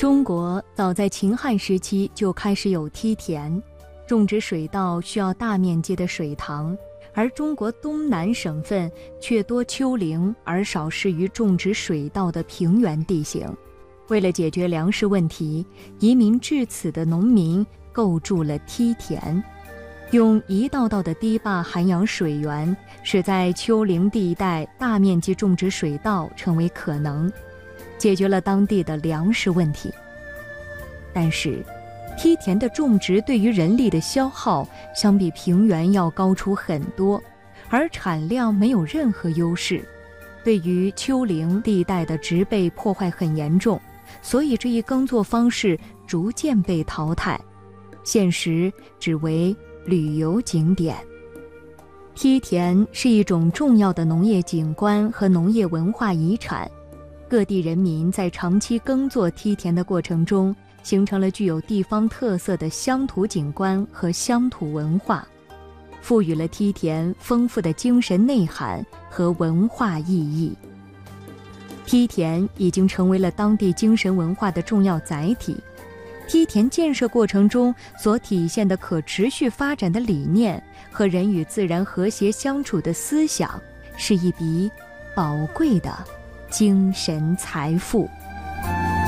中国早在秦汉时期就开始有梯田，种植水稻需要大面积的水塘，而中国东南省份却多丘陵而少适于种植水稻的平原地形。为了解决粮食问题，移民至此的农民构筑了梯田，用一道道的堤坝涵养水源，使在丘陵地带大面积种植水稻成为可能，解决了当地的粮食问题。但是梯田的种植对于人力的消耗相比平原要高出很多，而产量没有任何优势，对于丘陵地带的植被破坏很严重，所以这一耕作方式逐渐被淘汰，现时只为旅游景点。梯田是一种重要的农业景观和农业文化遗产，各地人民在长期耕作梯田的过程中，形成了具有地方特色的乡土景观和乡土文化，赋予了梯田丰富的精神内涵和文化意义。梯田已经成为了当地精神文化的重要载体，梯田建设过程中所体现的可持续发展的理念和人与自然和谐相处的思想，是一笔宝贵的精神财富。